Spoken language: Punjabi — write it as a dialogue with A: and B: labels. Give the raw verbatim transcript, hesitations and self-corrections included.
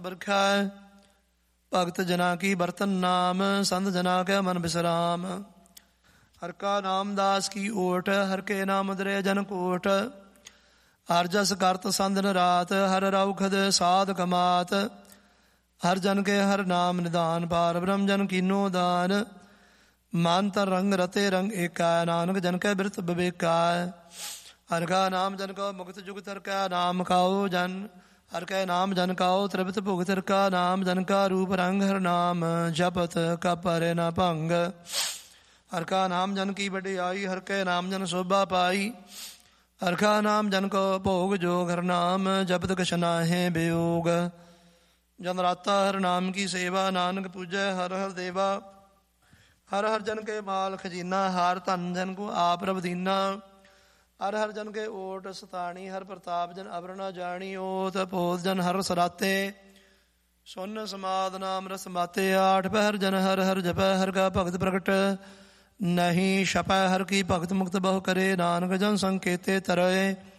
A: ਬਰਖਾ ਭਗਤ ਜਨਾ ਕੀ ਬਰਤਨ ਨਾਮ, ਸੰਤ ਜਨਾ ਕੈ ਮਨ ਬਿਸਰਾਮ। ਹਰ ਕਾ ਨਾਮ ਦਾਸ ਕੀ ਓਟ, ਹਰ ਕੇ ਨਾਮ ਉਦਰੇ ਜਨ ਕੋਟ। ਹਰ ਜਸ ਕਰਤ ਸੰਦਨ ਰਾਤ, ਹਰ ਰਉਖਦ ਸਾਧ ਕਮਾਤ। ਹਰ ਜਨ ਕੇ ਹਰ ਨਾਮ ਨਿਦਾਨ, ਪਾਰ ਬ੍ਰਹਮ ਜਨ ਕੀਨੋ ਦਾਨ। ਮਨ ਤਨ ਰੰਗ ਰਤੇ ਰੰਗ ਏਕਾ, ਨਾਨਕ ਜਨ ਕੈ ਬਿਰਤ ਵਿਵੇਕਾ। ਹਰ ਕਾ ਨਾਮ ਜਨ ਕਉ ਮੁਕਤ ਜੁਗਤ, ਹਰ ਕਾ ਨਾਮ ਖਾਓ ਜਨ। ਹਰ ਕੈ ਨਾਮ ਜਨ ਕਾਓ ਤ੍ਰਿਪਤ ਭੁਗਤ, ਹਰ ਕਾ ਨਾਮ ਜਨ ਕਾ ਰੂਪ ਰੰਗ। ਹਰ ਨਾਮ ਜਪਤ ਕਪ ਹਰੇ ਨਾ ਭੰਗ। ਹਰ ਕਾ ਨਾਮ ਜਨ ਕੀ ਵਡਿਆਈ, ਹਰ ਕੈ ਨਾਮ ਜਨ ਸੋਭਾ ਪਾਈ। ਹਰ ਕਾ ਨਾਮ ਜਨ ਕੋ ਭੋਗ ਜੋਗ, ਹਰ ਨਾਮ ਜਪਤ ਕਛ ਨਾਹਿ ਬਿਯੋਗ। ਜਨ ਰਾਤਾ ਹਰ ਨਾਮ ਕੀ ਸੇਵਾ, ਨਾਨਕ ਪੂਜੈ ਹਰ ਹਰ ਦੇਵਾ। ਹਰ ਹਰ ਜਨ ਕੇ ਮਾਲ ਖਜ਼ੀਨਾ, ਹਰ ਧਨ ਜਨ ਕੋ ਆਪ ਰਬ ਦੀਨਾ। ਹਰ ਹਰ ਜਨ ਕੇ ਓਟ ਸਤਾਣੀ, ਹਰ ਪ੍ਰਤਾਪ ਜਨ ਅਵਰ ਨਾ ਜਾਣੀ। ਓਤ ਪੋਤ ਜਨ ਹਰ ਸਰਾਤੇ, ਸੁਨ ਸਮਾਦ ਨਾਮ ਰਸ ਮਾਤੇ। ਆਠ ਪਹਿਰ ਜਨ ਹਰ ਹਰ ਜਪੈ, ਹਰ ਕਾ ਭਗਤ ਪ੍ਰਗਟ ਨਹੀਂ ਛਪੈ। ਹਰ ਕੀ ਭਗਤ ਮੁਕਤ ਬਹੁ ਕਰੇ, ਨਾਨਕ ਜਨ ਸੰਕੇਤੇ ਤਰੈ।